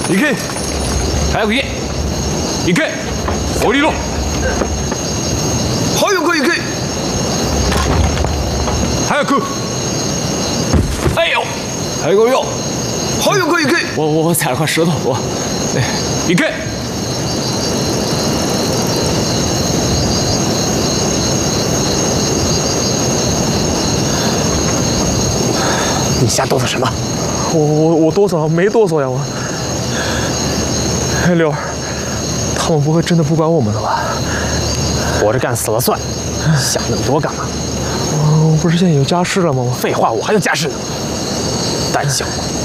行け。早く行け。行け。降りろ。 早く行け。 早く。哎呦， 早くよ。早く行け。 我踩了块石头，行け。 你瞎哆嗦什么？ 我哆嗦没哆嗦呀我。六儿，他们不会真的不管我们的吧？ 活着干死了算，想那么多干嘛？ 我不是现在有家室了吗？ 废话，我还有家室呢。胆小鬼！